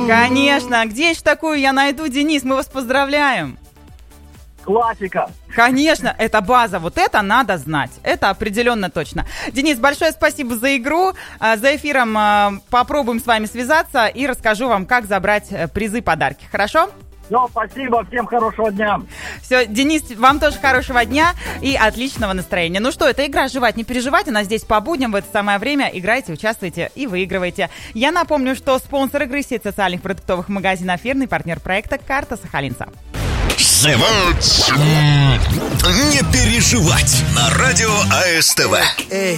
Конечно, где еще такую я найду, Денис, мы вас поздравляем. Классика. Конечно, это база, вот это надо знать, это определенно точно. Денис, большое спасибо за игру, за эфиром попробуем с вами связаться и расскажу вам, как забрать призы, подарки, хорошо? Ну, спасибо, всем хорошего дня. Все, Денис, вам тоже хорошего дня и отличного настроения. Ну что, это игра «Жевать, не переживать», она здесь по будням, в это самое время играйте, участвуйте и выигрывайте. Я напомню, что спонсор игры — сеть социальных продуктовых магазинов «Фирный», партнер проекта «Карта Сахалинца». «Жевать, не переживать» на радио АСТВ.